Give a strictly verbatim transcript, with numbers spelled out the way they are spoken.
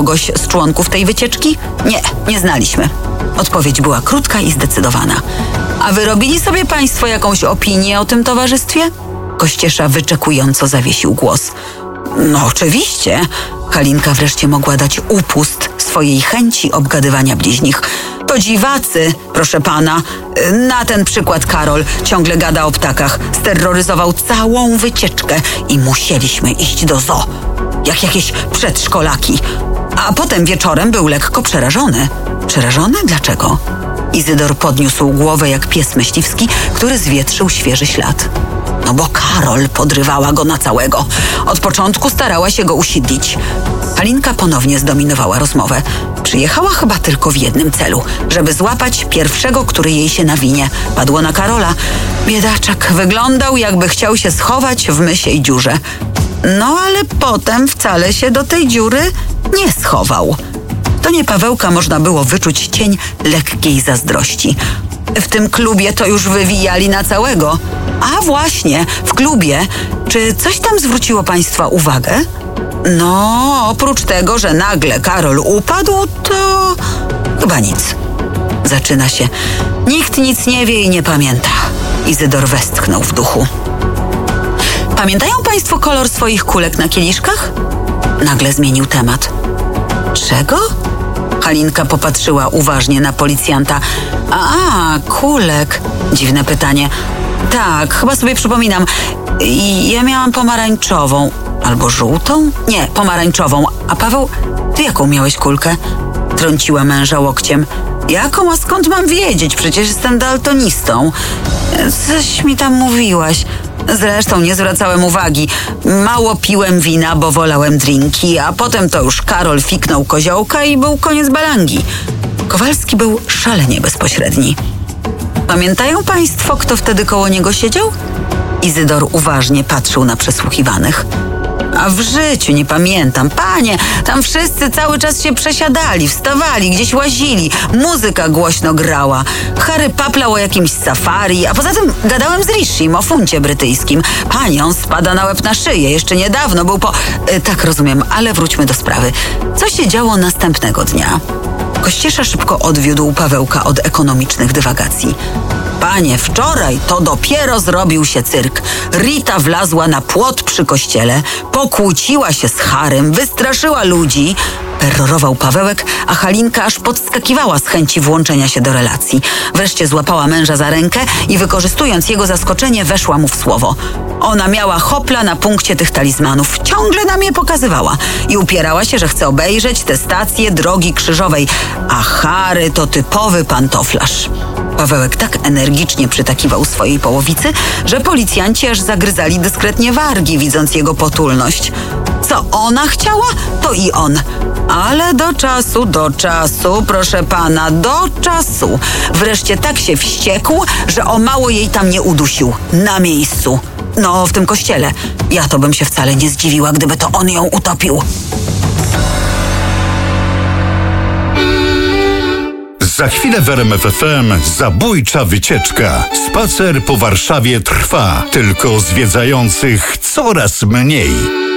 kogoś z członków tej wycieczki? Nie, nie znaliśmy. Odpowiedź była krótka i zdecydowana. A wyrobili sobie państwo jakąś opinię o tym towarzystwie? Kościesza wyczekująco zawiesił głos. No oczywiście. Halinka wreszcie mogła dać upust swojej chęci obgadywania bliźnich. To dziwacy, proszę pana. Na ten przykład Karol ciągle gada o ptakach. Steroryzował całą wycieczkę i musieliśmy iść do zoo. Jak jakieś przedszkolaki. A potem wieczorem był lekko przerażony. Przerażony? Dlaczego? Izydor podniósł głowę jak pies myśliwski, który zwietrzył świeży ślad. No bo Karol podrywała go na całego. Od początku starała się go usidlić. Halinka ponownie zdominowała rozmowę. Przyjechała chyba tylko w jednym celu, żeby złapać pierwszego, który jej się nawinie. Padło na Karola. Biedaczek wyglądał, jakby chciał się schować w mysiej dziurze. No ale potem wcale się do tej dziury nie schował. W tonie Pawełka można było wyczuć cień lekkiej zazdrości. W tym klubie to już wywijali na całego. A właśnie, w klubie. Czy coś tam zwróciło państwa uwagę? No, oprócz tego, że nagle Karol upadł, to chyba nic. Zaczyna się. Nikt nic nie wie i nie pamięta. Izydor westchnął w duchu. Pamiętają państwo kolor swoich kulek na kieliszkach? Nagle zmienił temat. Czego? Halinka popatrzyła uważnie na policjanta. A, kulek. Dziwne pytanie. Tak, chyba sobie przypominam. I ja miałam pomarańczową. Albo żółtą? Nie, pomarańczową. A Paweł, ty jaką miałeś kulkę? Trąciła męża łokciem. Jaką? A skąd mam wiedzieć? Przecież jestem daltonistą. Coś mi tam mówiłaś. Zresztą nie zwracałem uwagi. Mało piłem wina, bo wolałem drinki, a potem to już Karol fiknął koziołka i był koniec balangi. Kowalski był szalenie bezpośredni. Pamiętają państwo, kto wtedy koło niego siedział? Izydor uważnie patrzył na przesłuchiwanych. A w życiu nie pamiętam. Panie, tam wszyscy cały czas się przesiadali, wstawali, gdzieś łazili. Muzyka głośno grała. Harry paplał o jakimś safari, a poza tym gadałem z Rishim o funcie brytyjskim. Panie, on spada na łeb na szyję. Jeszcze niedawno był po... Yy, tak, rozumiem, ale wróćmy do sprawy. Co się działo następnego dnia? Kościesza szybko odwiódł Pawełka od ekonomicznych dywagacji. Panie, wczoraj to dopiero zrobił się cyrk. Rita wlazła na płot przy kościele, pokłóciła się z Harym, wystraszyła ludzi. Perorował Pawełek, a Halinka aż podskakiwała z chęci włączenia się do relacji. Wreszcie złapała męża za rękę i wykorzystując jego zaskoczenie, weszła mu w słowo. Ona miała hopla na punkcie tych talizmanów. Ciągle nam je pokazywała i upierała się, że chce obejrzeć tę stację drogi krzyżowej. A Harry to typowy pantoflarz. Pawełek tak energicznie przytakiwał swojej połowicy, że policjanci aż zagryzali dyskretnie wargi, widząc jego potulność. Co ona chciała, to i on. Ale do czasu, do czasu, proszę pana, do czasu. Wreszcie tak się wściekł, że o mało jej tam nie udusił. Na miejscu. No, w tym kościele. Ja to bym się wcale nie zdziwiła, gdyby to on ją utopił. Za chwilę w R M F F M zabójcza wycieczka. Spacer po Warszawie trwa, tylko zwiedzających coraz mniej.